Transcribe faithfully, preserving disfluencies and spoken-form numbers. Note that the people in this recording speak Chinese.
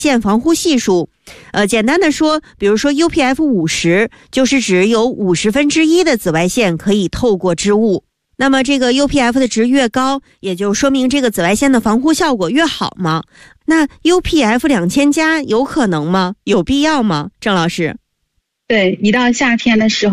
线防护系数。呃，简单的说，比如说 U P F 五十，就是指有五十分之一的紫外线可以透过织物。那么这个 U P F 的值越高，也就说明这个紫外线的防护效果越好吗？那 U P F 两千加有可能吗？有必要吗？郑老师？ 对，一到夏天的时候